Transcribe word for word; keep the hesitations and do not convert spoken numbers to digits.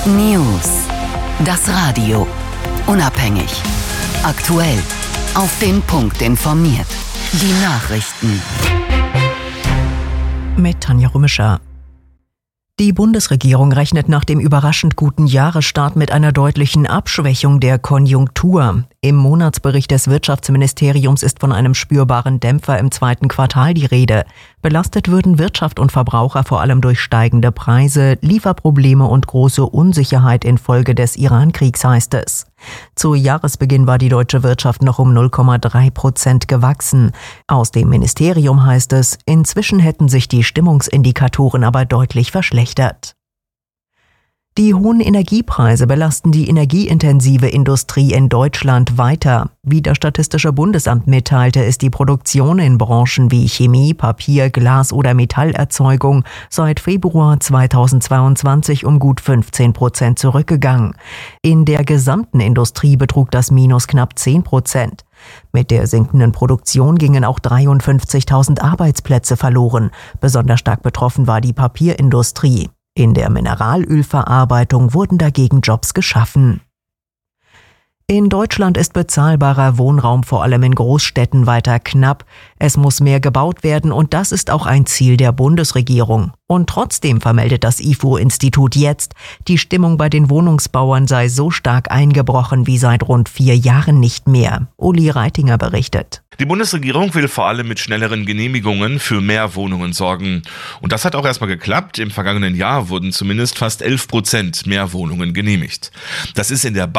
News. Das Radio. Unabhängig. Aktuell. Auf den Punkt informiert. Die Nachrichten. Mit Tanja Rümischer. Die Bundesregierung rechnet nach dem überraschend guten Jahresstart mit einer deutlichen Abschwächung der Konjunktur. Im Monatsbericht des Wirtschaftsministeriums ist von einem spürbaren Dämpfer im zweiten Quartal die Rede. Belastet würden Wirtschaft und Verbraucher vor allem durch steigende Preise, Lieferprobleme und große Unsicherheit infolge des Iran-Kriegs, heißt es. Zu Jahresbeginn war die deutsche Wirtschaft noch um null Komma drei Prozent gewachsen. Aus dem Ministerium heißt es, inzwischen hätten sich die Stimmungsindikatoren aber deutlich verschlechtert. Die hohen Energiepreise belasten die energieintensive Industrie in Deutschland weiter. Wie das Statistische Bundesamt mitteilte, ist die Produktion in Branchen wie Chemie, Papier, Glas oder Metallerzeugung seit Februar zweitausendzweiundzwanzig um gut fünfzehn Prozent zurückgegangen. In der gesamten Industrie betrug das Minus knapp zehn Prozent. Mit der sinkenden Produktion gingen auch dreiundfünfzigtausend Arbeitsplätze verloren. Besonders stark betroffen war die Papierindustrie. In der Mineralölverarbeitung wurden dagegen Jobs geschaffen. In Deutschland ist bezahlbarer Wohnraum vor allem in Großstädten weiter knapp. Es muss mehr gebaut werden und das ist auch ein Ziel der Bundesregierung. Und trotzdem vermeldet das I F O-Institut jetzt, die Stimmung bei den Wohnungsbauern sei so stark eingebrochen wie seit rund vier Jahren nicht mehr. Uli Reitinger berichtet. Die Bundesregierung will vor allem mit schnelleren Genehmigungen für mehr Wohnungen sorgen. Und das hat auch erstmal geklappt. Im vergangenen Jahr wurden zumindest fast elf Prozent mehr Wohnungen genehmigt. Das ist in der